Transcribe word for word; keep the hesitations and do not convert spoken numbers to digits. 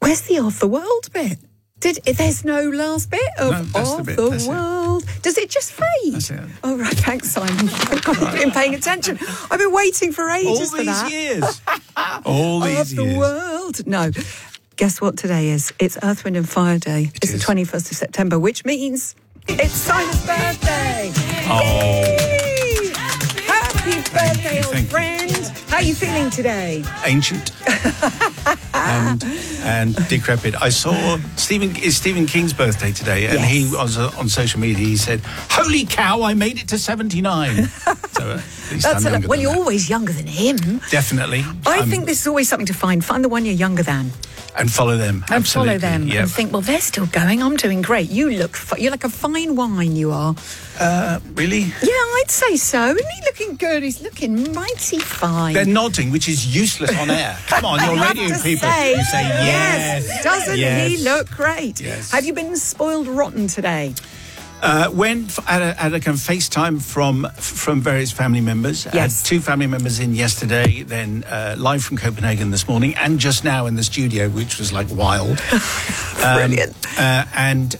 Where's the of the world bit? Did There's no last bit of, no, that's of the, bit, the that's world. It. Does it just fade? That's it. Oh, right, thanks, Simon. I've been paying attention. I've been waiting for ages All for that. these years. All these of years. the world. No. Guess what today is? It's Earth, Wind and Fire Day. It it's is. the twenty-first of September, which means it's Simon's birthday. Oh. Yay! Happy birthday, old Thank you. friend. How are you feeling today? Ancient and and decrepit. I saw Stephen. It's Stephen King's birthday today, and Yes. he was uh, on social media. He said, "Holy cow! I made it to seventy-nine." So uh, at least That's I'm a, younger well, than you're that. always younger than him. Definitely. I Um, think this is always something to find. Find the one you're younger than. and follow them. And Absolutely. follow them Yep. and think, well, they're still going. I'm doing great. You look, fi- you're like a fine wine, you are. Uh, really? Yeah, I'd say so. Isn't he looking good? He's looking mighty fine. They're nodding, which is useless on air. Come on, you're I have radio to people. say, you say yes. Doesn't yes. he look great? Yes. Have you been spoiled rotten today? Uh, went f- at a, at a kind of FaceTime from from various family members. Yes. Had two family members in yesterday, then uh, live from Copenhagen this morning, and just now in the studio, which was like wild. Brilliant. Um, uh, and